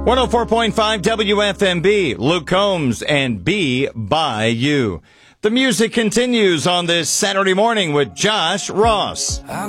104.5 WFMB, Luke Combs and Be By You. The music continues on this Saturday morning with Josh Ross.